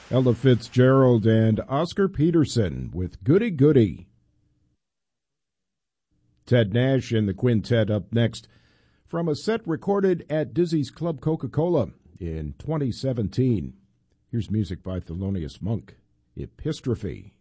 Ella Fitzgerald and Oscar Peterson with Goody Goody. Ted Nash and the Quintet up next from a set recorded at Dizzy's Club Coca-Cola in 2017. Here's music by Thelonious Monk, Epistrophe.